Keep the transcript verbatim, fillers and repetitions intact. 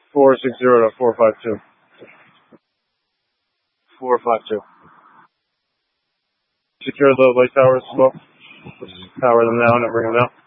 four six zero to four five two. four five two. Secure the light towers as well. Let's power them down and bring them down.